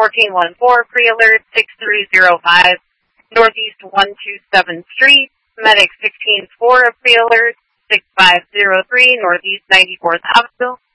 1414, pre-alert 6305, Northeast 127th Street, medic 16-4, pre-alert 6503, Northeast 94th Avenue.